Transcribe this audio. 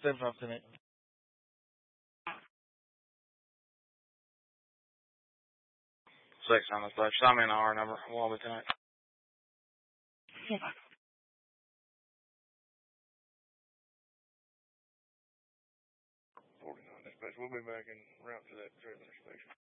7 5 10. 6 on the flash. I'm in our number. One Lieutenant. Yes. 49 dispatch. We'll be back en route to that transmitter station.